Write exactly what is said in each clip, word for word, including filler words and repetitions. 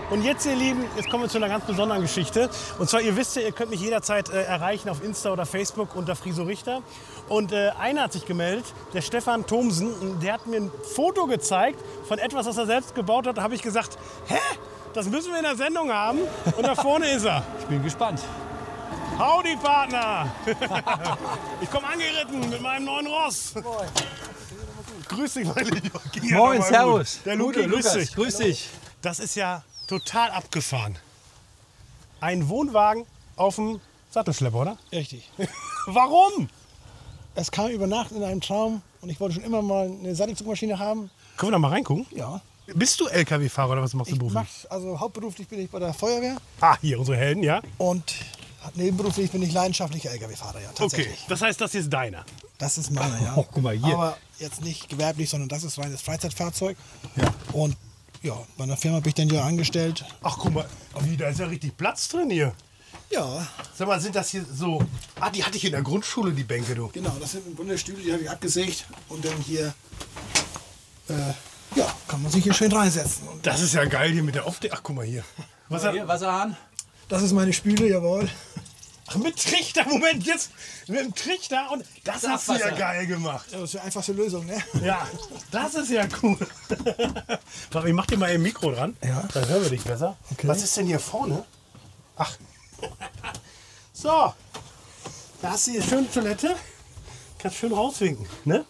Und jetzt, ihr Lieben, jetzt kommen wir zu einer ganz besonderen Geschichte. Und zwar, ihr wisst ja, ihr könnt mich jederzeit äh, erreichen auf Insta oder Facebook unter Friso Richter. Und äh, einer hat sich gemeldet, der Stefan Thomsen, und der hat mir ein Foto gezeigt von etwas, was er selbst gebaut hat. Da habe ich gesagt, hä? Das müssen wir in der Sendung haben. Und da vorne ist er. Ich bin gespannt. Howdy, Partner! Ich komme angeritten mit meinem neuen Ross. Moin. Grüß dich, mein Lieber. Ging ja Moin, noch mal servus. gut. Der Luki, grüß Lukas, dich. grüß dich. Das ist ja total abgefahren. Ein Wohnwagen auf dem Sattelschlepper, oder? Richtig. Warum? Es kam über Nacht in einem Traum und ich wollte schon immer mal eine Sattelzugmaschine haben. Können wir da mal reingucken? Ja. Bist du L K W-Fahrer oder was machst du Ich beruflich? mach, also hauptberuflich bin ich bei der Feuerwehr Ah, hier, unsere Helden, ja? und nebenberuflich bin ich leidenschaftlicher L K W-Fahrer, ja, Okay, tatsächlich. das heißt, das hier ist deiner. Das ist meiner, ja. Oh, guck mal hier. Aber jetzt nicht gewerblich, sondern das ist reines Freizeitfahrzeug. Ja. Und ja, bei einer Firma bin ich dann ja angestellt. Ach, guck mal, wie, da ist ja richtig Platz drin hier. Ja, Sag mal, sind das hier so... Ah, die hatte ich in der Grundschule, die Bänke, du. genau, das sind im Grunde Stühle, die habe ich abgesägt und dann hier, äh, ja, kann man sich hier schön reinsetzen. Und Das ist ja geil hier mit der Aufde... Ach, guck mal hier. Was hat... Hier, Wasserhahn. das ist meine Spüle, jawohl. Ach, mit Trichter, Moment, jetzt mit dem Trichter und das, Das hast du ja Wasser. geil gemacht. Ja, das ist die einfachste Lösung, ne? Ja, das ist ja cool. Warte, ich mach dir mal ein Mikro dran, Ja. dann hören wir dich besser. Okay. Was ist denn hier vorne? Ach, so, da hast du hier schöne Toilette, kannst schön rauswinken, ne?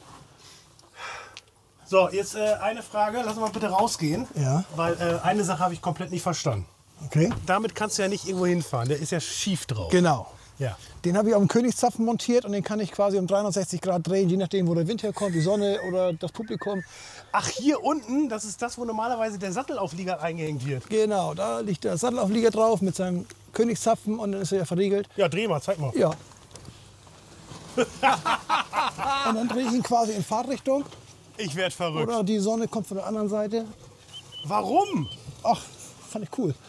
So, jetzt äh, eine Frage, lass uns mal bitte rausgehen, Ja. weil äh, eine Sache habe ich komplett nicht verstanden. Okay. Damit kannst du ja nicht irgendwo hinfahren, der ist ja schief drauf. Genau. Ja. Den habe ich auf dem Königszapfen montiert und den kann ich quasi um dreihundertsechzig Grad drehen, je nachdem, wo der Wind herkommt, die Sonne oder das Publikum. Ach, hier unten, das ist das, wo normalerweise der Sattelauflieger eingehängt wird. Genau, da liegt der Sattelauflieger drauf mit seinem Königszapfen und dann ist er ja verriegelt. Ja, dreh mal, zeig mal. Ja. Und dann drehe ich ihn quasi in Fahrtrichtung Ich werd verrückt. oder die Sonne kommt von der anderen Seite. Warum? Ach, fand ich cool.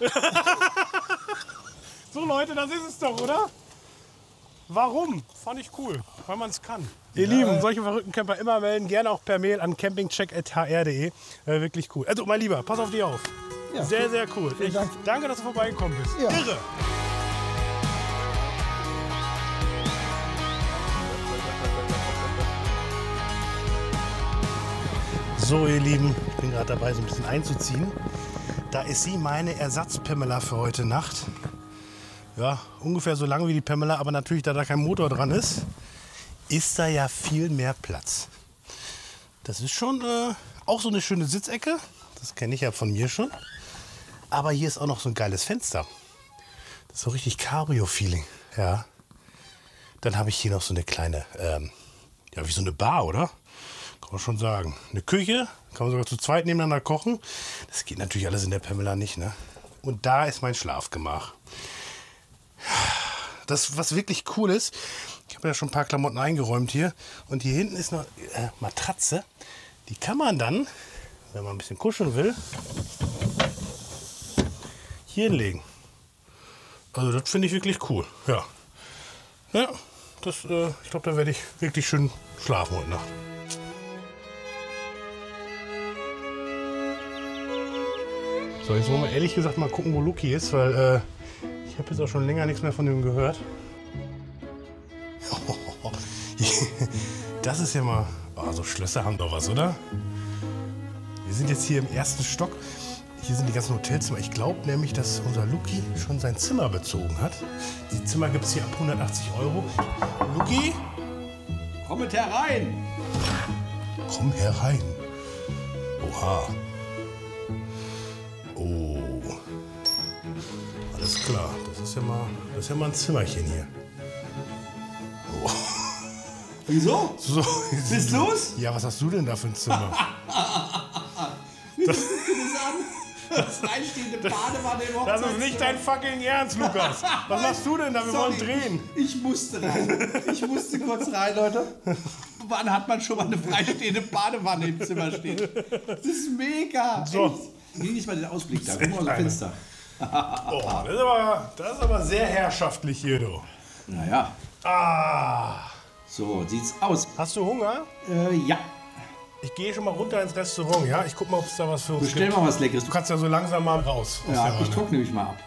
So Leute, das ist es doch, oder? Warum? Fand ich cool, weil man es kann. Ihr Lieben, solche verrückten Camper immer melden, gerne auch per Mail an campingcheck at h r punkt d e. Äh, wirklich cool. Also, mein Lieber, pass auf dich auf. Ja, Sehr, sehr cool. Ich, Dank. danke, dass du vorbeigekommen bist. Ja. Irre. So, ihr Lieben, ich bin gerade dabei, so ein bisschen einzuziehen. Da ist sie, meine Ersatz-Pamela für heute Nacht. Ja, ungefähr so lang wie die Pamela, aber natürlich, da da kein Motor dran ist, ist da ja viel mehr Platz. Das ist schon äh, auch so eine schöne Sitzecke. Das kenne ich ja von mir schon. Aber hier ist auch noch so ein geiles Fenster. Das ist so richtig Cabrio-Feeling. Ja. Dann habe ich hier noch so eine kleine, ähm, ja, wie so eine Bar, oder? Kann man schon sagen. Eine Küche, kann man sogar zu zweit nebeneinander kochen. Das geht natürlich alles in der Pamela nicht, ne? Und da ist mein Schlafgemach. Das, was wirklich cool ist, ich habe ja schon ein paar Klamotten eingeräumt hier. Und hier hinten ist noch äh, Matratze. Die kann man dann, wenn man ein bisschen kuscheln will, hier hinlegen. Also das finde ich wirklich cool. Ja, ja das, äh, ich glaube, da werde ich wirklich schön schlafen heute Nacht. So, jetzt wollen wir ehrlich gesagt mal gucken, wo Luki ist, weil äh, ich habe jetzt auch schon länger nichts mehr von ihm gehört. Das ist ja mal... Oh, so Schlösser haben doch was, oder? Wir sind jetzt hier im ersten Stock. Hier sind die ganzen Hotelzimmer. Ich glaube nämlich, dass unser Luki schon sein Zimmer bezogen hat. Die Zimmer gibt es hier ab hundertachtzig Euro. Luki, Komm mit herein. komm herein. Oha. Oh. Alles klar. Das ist ja mal, das ist ja mal ein Zimmerchen hier. Oh. Wieso? So. Bist los? Ja, was hast du denn da für ein Zimmer? Das reinstehende Badewanne im Das ist nicht dein fucking Ernst, Lukas. Was machst du denn da? Wir wollen drehen. Ich musste rein. Ich musste kurz rein, Leute. Wann hat man schon mal eine freistehende Badewanne im Zimmer stehen? Das ist mega. So. Echt. Nimm nicht mal den Ausblick da. Guck mal aus dem Fenster. Oh, das ist aber, das ist aber sehr herrschaftlich hier, du. Naja, Ah. so sieht's aus. Hast du Hunger? Äh, ja. Ich gehe schon mal runter ins Restaurant, ja? Ich guck mal, ob es da was für uns Bestell gibt. mal was Leckeres. Du kannst ja so langsam mal raus. aus der Ja, ich Wanne. druck nämlich mal ab.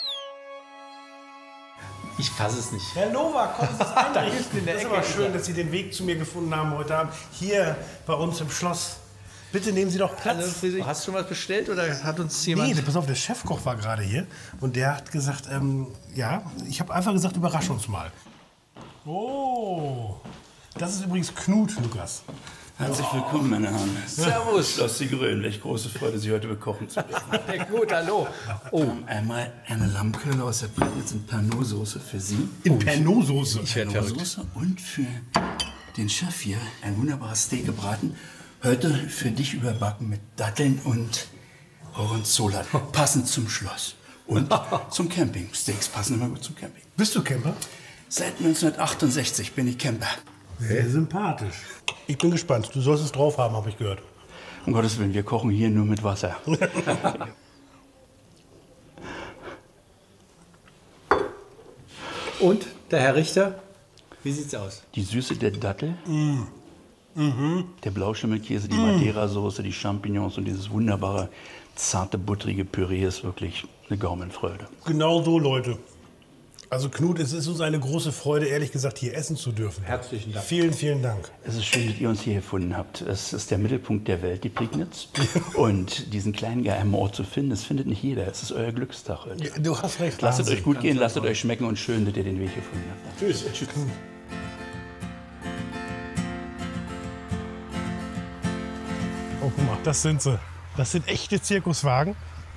Ich fasse es nicht. Herr Nowak, kommen Sie Da rein. hilft in der Das ist Ecke. aber schön, dass Sie den Weg zu mir gefunden haben heute Abend. Hier bei uns im Schloss. Bitte nehmen Sie doch Platz. Also, hast du schon was bestellt oder hat uns jemand... Nee, pass auf, der Chefkoch war gerade hier und der hat gesagt, ähm, ja, ich habe einfach gesagt, überrasch uns mal. Oh, das ist übrigens Knut, Lukas. Herzlich willkommen, meine Herren. Servus. Schloss Sigrön, welch große Freude, Sie heute bekochen zu dürfen. Gut, hallo. Oh, einmal eine Lammkeule aus der Prägnitz in Pernod-Soße für Sie. In Pernod-Soße. Ich werde verrückt. Pernod-Soße und für den Chef hier ein wunderbares Steak gebraten. Heute für dich überbacken mit Datteln und Gorgonzola. Passend zum Schloss. Und zum Camping. Steaks passen immer gut zum Camping. Bist du Camper? Seit neunzehnhundertachtundsechzig bin ich Camper. Sehr sympathisch. Ich bin gespannt. Du sollst es drauf haben, habe ich gehört. Um Gottes Willen, wir kochen hier nur mit Wasser. Und, der Herr Richter, wie sieht's aus? Die Süße der Dattel, der Blauschimmelkäse, die Madeira-Soße, die Champignons und dieses wunderbare, zarte, buttrige Püree ist wirklich eine Gaumenfreude. Genau so, Leute. Also Knut, es ist uns eine große Freude, ehrlich gesagt, hier essen zu dürfen. Herzlichen Dank. Vielen, vielen Dank. Es ist schön, dass ihr uns hier gefunden habt. Es ist der Mittelpunkt der Welt, die Prignitz. Und diesen kleinen geheimen Ort zu finden, das findet nicht jeder. Es ist euer Glückstag heute. Ja, du hast recht. Lasst es Wahnsinn. euch gut gehen, lasst es euch schmecken und schön, dass ihr den Weg gefunden habt. Tschüss. Tschüss. Oh, guck mal, das sind sie. Das sind echte Zirkuswagen.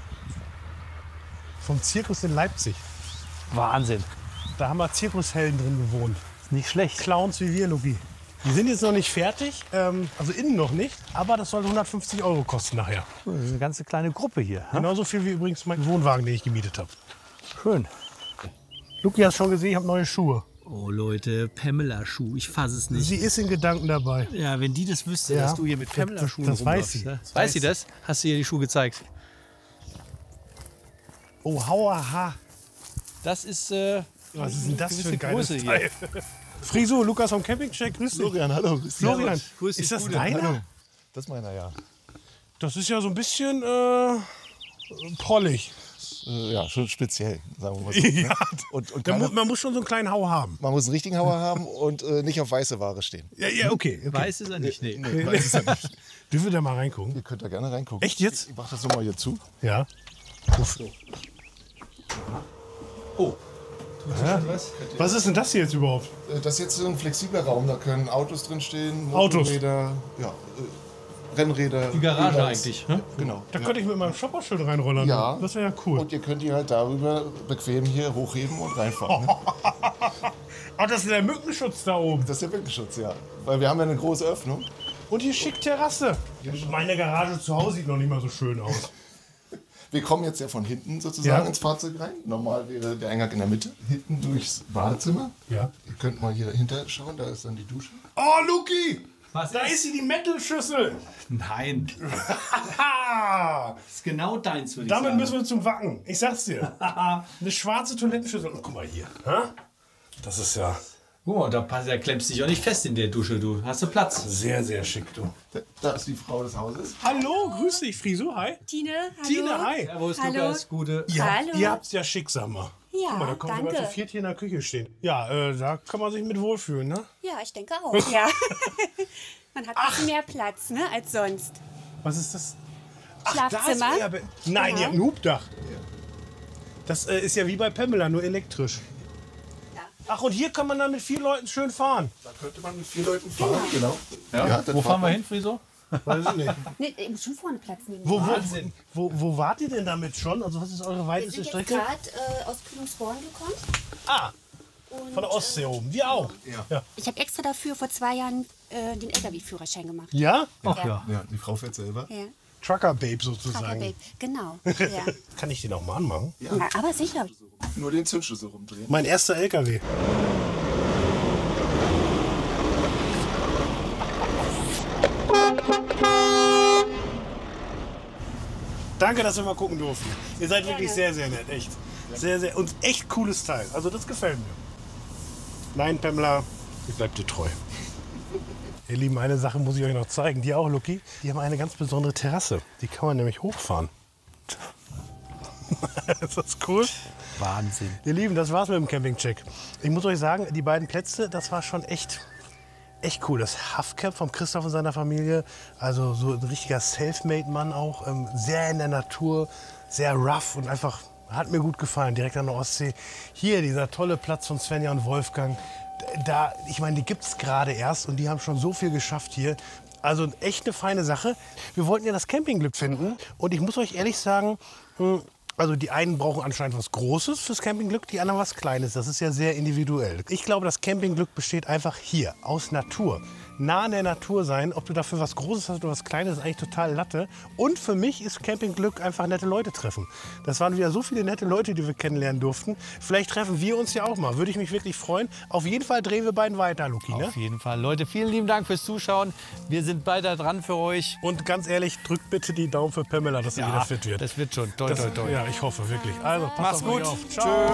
Vom Zirkus in Leipzig. Wahnsinn. Da haben wir Zirkushelden drin gewohnt. Nicht schlecht. Clowns wie wir, Luki. Die sind jetzt noch nicht fertig, ähm, also innen noch nicht, aber das soll hundertfünfzig Euro kosten nachher. Das ist eine ganze kleine Gruppe hier. Hm? Genauso viel wie übrigens mein Wohnwagen, den ich gemietet habe. Schön. Luki, hast schon gesehen, ich habe neue Schuhe. Oh Leute, Pamela-Schuh, ich fasse es nicht. Sie ist in Gedanken dabei. Ja, wenn die das wüsste, Ja, dass du hier mit Pamela-Schuhen das weiß rumläufst, sie. ne? Das Weiß weiß sie das? Hast du ihr die Schuhe gezeigt? Oh, hauaha. Das ist, äh, Was ist denn das für gewisse ein geiles Größe hier. Teil? Friso, Lukas vom Campingcheck, grüß dich. Florian, hallo. grüß dich. Florian, Grüß dich, ist das Gute. deiner? Hallo. Das ist meiner, ja. Das ist ja so ein bisschen äh, prollig. Äh, ja, schon speziell, sagen wir mal so. Ja, ne? Und, und Da keine, mu man muss schon so einen kleinen Hau haben. man muss einen richtigen Hauer haben und äh, nicht auf weiße Ware stehen. Ja, ja, okay. okay. Weiß ist er nicht, nee. Nee, weiß es ja nicht. Dürfen wir da mal reingucken? Ihr könnt da gerne reingucken. Echt jetzt? Ich mach das so mal hier zu. Ja. Uff. Oh. Ja. Was ist denn das hier jetzt überhaupt? Äh, Das ist jetzt so ein flexibler Raum. Da können Autos drin stehen, Autos. Motorräder, ja, äh, Rennräder. Die Garage E-Bikes. eigentlich, ne? Genau. Da ja. könnte ich mit meinem Shopper-Schild reinrollern. Ja. Das wäre ja cool. Und ihr könnt die halt darüber bequem hier hochheben und reinfahren. Ne? Ach, das ist der Mückenschutz da oben. Das ist der Windschutz, ja. Weil wir haben ja eine große Öffnung. Und hier schick Terrasse. Meine Garage zu Hause sieht noch nicht mal so schön aus. Wir kommen jetzt ja von hinten sozusagen Ja. ins Fahrzeug rein. Normal wäre der Eingang in der Mitte. Hinten durchs Badezimmer. Ja. Ihr könnt mal hier hinter schauen, da ist dann die Dusche. Oh, Luki! Was Da ist sie, die Metal-Schüssel. Nein, Ha! das ist genau deins, würde ich Damit sagen. müssen wir zum Wacken. Ich sag's dir. Eine schwarze Toilettenschüssel. Und guck mal hier. Ha? Das ist ja Guck mal, da, passt, da klemmst du dich auch nicht fest in der Dusche, du. Hast du Platz? sehr, sehr schick, du. Da, da ist die Frau des Hauses. Hallo, grüß dich, Friso. Hi. Tine, hallo. Tine, hi. Servus, Hallo. Lukas, Gute. Ihr, Hallo. ihr habt's ja schick, sag mal. Ja, Guck mal, da kommen wir danke. zu viert hier in der Küche stehen. Ja, äh, da kann man sich mit wohlfühlen, ne? Ja, ich denke auch. Ja. Man hat ein bisschen mehr Platz, ne, als sonst. Was ist das? Schlafzimmer. Da ist euer Bett. Nein, Ja. ihr habt ein Hubdach. Das äh, ist ja wie bei Pamela, nur elektrisch. Ja. Ach, und hier kann man dann mit vier Leuten schön fahren. Da könnte man mit vier Leuten fahren. Genau. Ja. Ja, das Wo fahren wir fahren hin, Friso? Weiß ich nicht. Nee, ich muss schon vorne Platz nehmen. Wo, wo, wo, wo wart ihr denn damit schon? Also was ist eure Wir weiteste sind jetzt Strecke? gerade äh, aus Kühlungsborn gekommen. Ah, Und, von der Ostsee oben. Wir auch. Ja? Ich habe extra dafür vor zwei Jahren äh, den L K W-Führerschein gemacht. Ja? Ach ja. Ja, die Frau fährt selber. Ja. Trucker-Babe Vater sozusagen. Babe. Genau. Ja. Kann ich den auch mal anmachen? Ja, aber sicher. Nur den Zündschlüssel rumdrehen. Mein erster L K W. Danke, dass wir mal gucken durften. Ihr seid wirklich sehr, sehr nett, echt. Sehr, sehr, und echt cooles Teil. Also das gefällt mir. Nein, Pamela, ich bleib dir treu. Ihr Lieben, eine Sache muss ich euch noch zeigen. Die auch, Lucky. Die haben eine ganz besondere Terrasse. Die kann man nämlich hochfahren. Ist das cool? Wahnsinn. Ihr Lieben, das war's mit dem Campingcheck. Ich muss euch sagen, die beiden Plätze, das war schon echt, echt cool. Das Huffcamp von Christoph und seiner Familie, also so ein richtiger Selfmade-Mann auch, ähm, sehr in der Natur, sehr rough und einfach, hat mir gut gefallen, direkt an der Ostsee. Hier dieser tolle Platz von Svenja und Wolfgang, da, ich meine, die gibt's gerade erst und die haben schon so viel geschafft hier. Also echt eine feine Sache. Wir wollten ja das Campingglück finden und ich muss euch ehrlich sagen, mh, also die einen brauchen anscheinend was Großes fürs Campingglück, die anderen was Kleines. Das ist ja sehr individuell. Ich glaube, das Campingglück besteht einfach hier, aus Natur. Nah an der Natur sein, ob du dafür was Großes hast oder was Kleines, ist eigentlich total Latte. Und für mich ist Campingglück einfach nette Leute treffen. Das waren wieder so viele nette Leute, die wir kennenlernen durften. Vielleicht treffen wir uns ja auch mal. Würde ich mich wirklich freuen. Auf jeden Fall drehen wir beiden weiter, Luki. Ne? Auf jeden Fall. Leute, vielen lieben Dank fürs Zuschauen. Wir sind weiter dran für euch. Und ganz ehrlich, drückt bitte die Daumen für Pamela, dass sie wieder fit wird. Das wird schon. Toi, Das, toi, toi. ja, ich hoffe wirklich. Also, passt Mach's auf euch gut. auf. Ciao. Tschö.